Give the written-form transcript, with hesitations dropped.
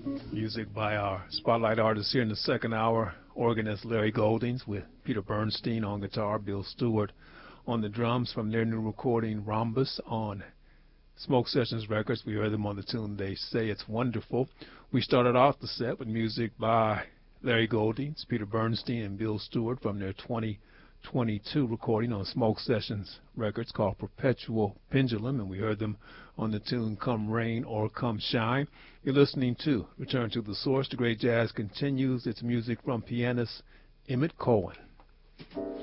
Music by our spotlight artist here in the second hour. Organist Larry Goldings with Peter Bernstein on guitar, Bill Stewart on the drums from their new recording Rhombus on Smoke Sessions Records. We heard them on the tune They Say It's Wonderful. We started off the set with music by Larry Goldings, Peter Bernstein, and Bill Stewart from their 2022 recording on Smoke Sessions Records called Perpetual Pendulum, and we heard them on the tune Come Rain or Come Shine. You're listening to Return to the Source. The great jazz continues. It's music from pianist Emmett Cohen.